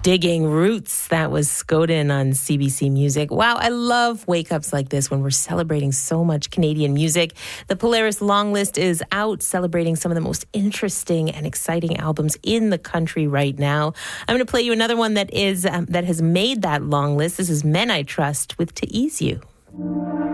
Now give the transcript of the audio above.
Digging Roots. That was Skoden on CBC Music. Wow, I love wake-ups like this when we're celebrating so much Canadian music. The Polaris Long List is out, celebrating some of the most interesting and exciting albums in the country right now. I'm going to play you another one that has made that long list. This is Men I Trust with To Ease You.